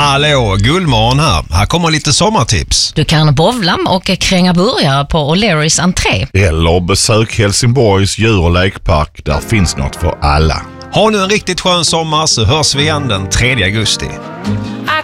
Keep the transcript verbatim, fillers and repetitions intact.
Hallå, Gullmorgon här. Här kommer lite sommartips. Du kan bowla och kränga burgare på O'Learys entré. Eller besök Helsingborgs djur- och lekpark. Där finns något för alla. Ha nu en riktigt skön sommar så hörs vi igen den tredje augusti. I